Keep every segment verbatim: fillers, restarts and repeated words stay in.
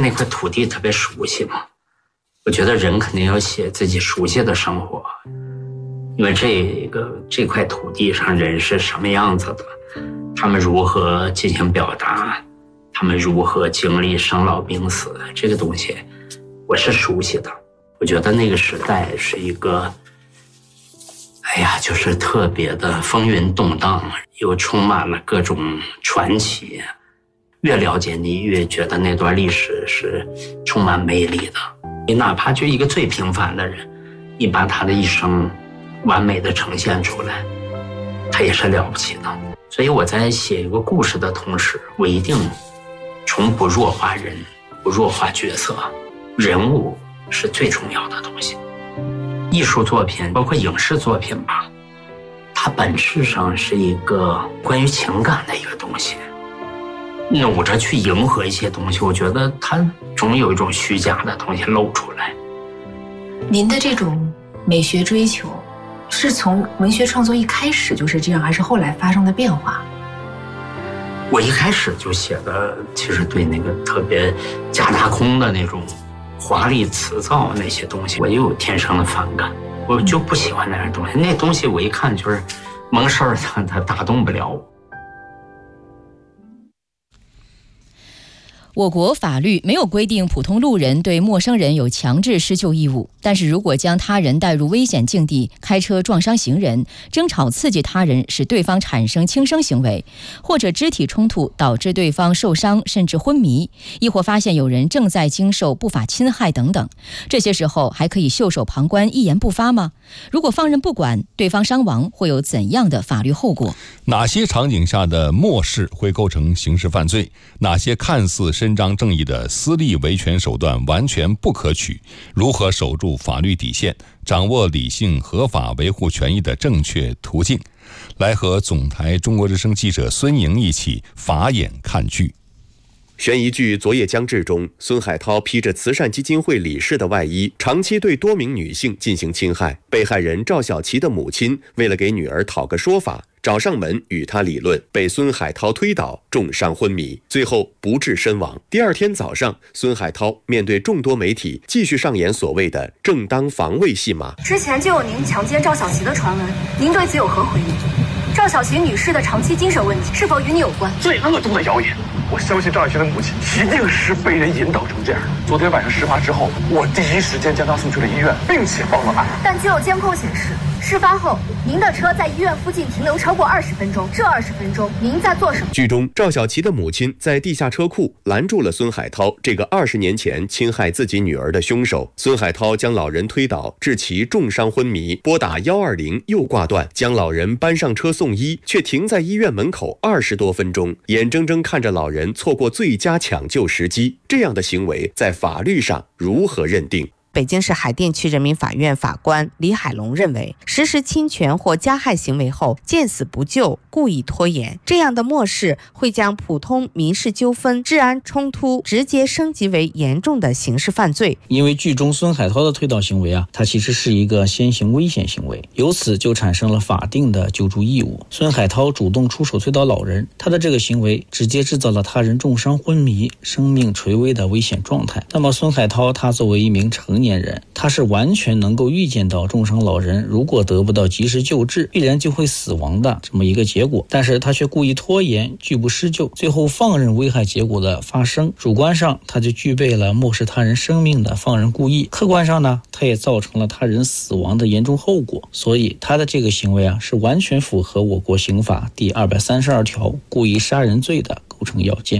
那块土地特别熟悉嘛。我觉得人肯定要写自己熟悉的生活，因为这个这块土地上人是什么样子的，他们如何进行表达，他们如何经历生老病死，这个东西我是熟悉的。我觉得那个时代是一个哎呀就是特别的风云动荡，又充满了各种传奇，越了解你越觉得那段历史是充满魅力的。你哪怕就一个最平凡的人，你把他的一生完美的呈现出来，他也是了不起的。所以我在写一个故事的同时，我一定从不弱化人，不弱化角色，人物是最重要的东西。艺术作品包括影视作品吧，它本质上是一个关于情感的一个东西，努着去迎合一些东西，我觉得它总有一种虚假的东西露出来。 您的这种美学追求是从文学创作一开始就是这样，还是后来发生的变化？ 我一开始就写的其实对那个特别假大空的那种华丽辞藻那些东西我也有天生的反感，我就不喜欢那样东西，那东西我一看就是蒙事儿，它它打动不了我。 我国法律没有规定普通路人对陌生人有强制施救义务，但是如果将他人带入危险境地，开车撞伤行人，争吵刺激他人使对方产生轻生行为，或者肢体冲突导致对方受伤甚至昏迷，亦或发现有人正在经受不法侵害等等，这些时候还可以袖手旁观一言不发吗？如果放任不管，对方伤亡会有怎样的法律后果？ 哪些场景下的漠视会构成刑事犯罪？哪些看似伸张正义的私利维权手段完全不可取？如何守住法律底线，掌握理性合法维护权益的正确途径？来和总台中国之声记者孙莹一起法眼看剧。 悬疑剧《昨夜将至》中，孙海涛披着慈善基金会理事的外衣，长期对多名女性进行侵害。被害人赵小琪的母亲为了给女儿讨个说法，找上门与他理论，被孙海涛推倒，重伤昏迷，最后不治身亡。第二天早上，孙海涛面对众多媒体，继续上演所谓的正当防卫戏码。 之前就有您强奸赵小琪的传闻，您对此有何回应？赵小琪女士的长期精神问题是否与你有关？ 最恶毒的谣言，我相信赵小琪的母亲一定是被人引导成这样的。昨天晚上事发之后，我第一时间将她送去了医院，并且报了案。 但就有监控显示，事发后您的车在医院附近停留超过二十分钟，这二十分钟您在做什么？ 剧中，赵小琪的母亲在地下车库拦住了孙海涛这个二十年前侵害自己女儿的凶手。孙海涛将老人推倒，致其重伤昏迷，拨打一二零又挂断，将老人搬上车送医，却停在医院门口二十多分钟，眼睁睁看着老人错过最佳抢救时机。这样的行为在法律上如何认定？ 北京市海淀区人民法院法官李海龙认为，实施侵权或加害行为后见死不救，故意拖延，这样的漠视会将普通民事纠纷、治安冲突直接升级为严重的刑事犯罪。 因为剧中孙海涛的推倒行为啊，它其实是一个先行危险行为，由此就产生了法定的救助义务。孙海涛主动出手推倒老人，他的这个行为直接制造了他人重伤昏迷、生命垂危的危险状态。那么孙海涛他作为一名成年人，他是完全能够预见到重伤老人如果得不到及时救治，必然就会死亡的这么一个结果，但是他却故意拖延，拒不施救，最后放任危害结果的发生。主观上他就具备了漠视他人生命的放任故意，客观上呢，他也造成了他人死亡的严重后果，所以他的这个行为啊，是完全符合我国刑法第二百三十二条故意杀人罪的构成要件。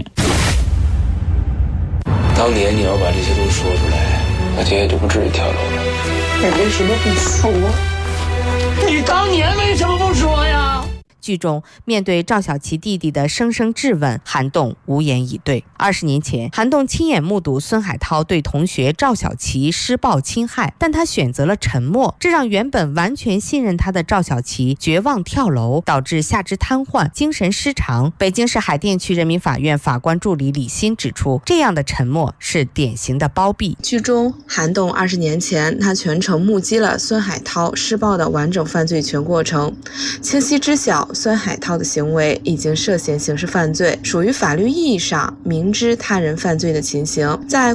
当年你要把这些都说出来，那爹也就不至于跳楼了。 你为什么不说？你当年为什么不说呀？ 剧中面对赵小琪弟弟的声声质问，韩栋无言以对。二十年前，韩栋亲眼目睹孙海涛对同学赵小琪施暴侵害，但他选择了沉默，这让原本完全信任他的赵小琪绝望跳楼，导致下肢瘫痪、精神失常。北京市海淀区人民法院法官助理李欣指出，这样的沉默是典型的包庇。 剧中，韩栋二十年前，他全程目击了孙海涛施暴的完整犯罪全过程，清晰知晓孙海涛的行为已经涉嫌刑事犯罪，属于法律意义上明知他人犯罪的情形。在